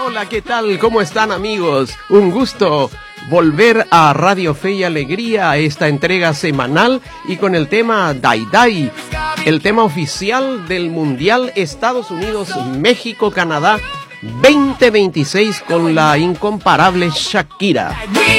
Hola, ¿qué tal? ¿Cómo están, amigos? Un gusto volver a Radio Fe y Alegría, a esta entrega semanal y con el tema Dai Dai, el tema oficial del Mundial Estados Unidos-México-Canadá 2026 con la incomparable Shakira.